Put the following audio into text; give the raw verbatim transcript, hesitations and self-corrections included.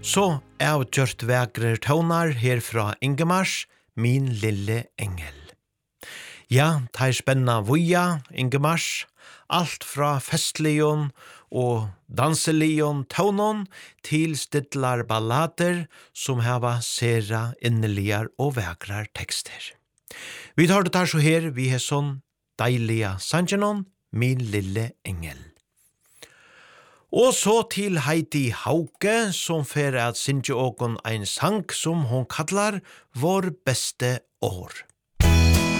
Så er gjort vekre tøvnar her fra Ingemars, min lille engel. Ja, det er spenna vuja, Ingemars, alt fra festlion og danselion tøvnon til stidlar ballader som hava sera inneligar og vekrar tekster. Vi tar det her så her, vi har sånn deilige sangenon, min lille engel. Og så til Heidi Hauke, som fer at synge åkon ein sang som hon kallar Vår beste år.